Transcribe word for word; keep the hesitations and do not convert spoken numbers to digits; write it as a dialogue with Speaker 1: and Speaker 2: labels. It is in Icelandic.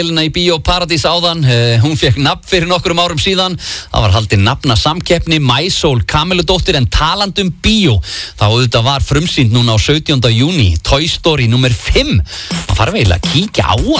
Speaker 1: í Bíó Paradís áðan, uh, hún fekk nafn fyrir nokkrum árum síðan. Það var haldin nafna samkeppni Maísól Kamiludóttir, en talandi um bíó, þá auðvitað var frumsýnd núna á sautjánda júní Toy Story númer fimm. Það þarf eiginlega að kíkja á